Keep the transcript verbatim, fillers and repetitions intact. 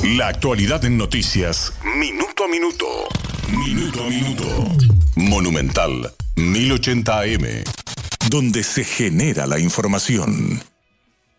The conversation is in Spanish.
La actualidad en noticias, minuto a minuto. Minuto a minuto. Monumental mil ochenta A M, donde se genera la información.